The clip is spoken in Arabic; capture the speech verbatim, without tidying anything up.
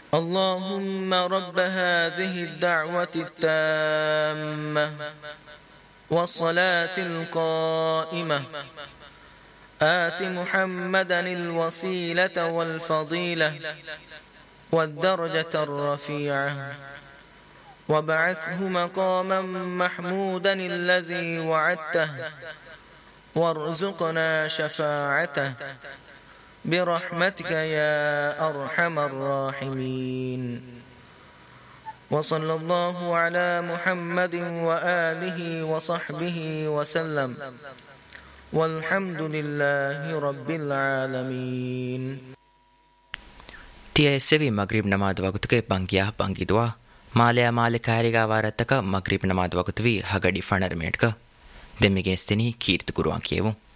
اللهم رب هذه الدعوة التامة والصلاة القائمة آت محمدا الوسيلة والفضيلة والدرجة الرفيعة وابعثه مقاما محمودا الذي وعدته وارزقنا شفاعته برحمتك يا أرحم الراحمين. وصلى الله على محمد وآله وصحبه وسلم والحمد لله رب العالمين. تي سوي مغرب نماز وقتك بانگيا بانگيدوا ماليا مالك هاريغا وارتك مغرب نماز وقتوي هگدي فنر ميٹك دمگيستني كيرت قرآن كيو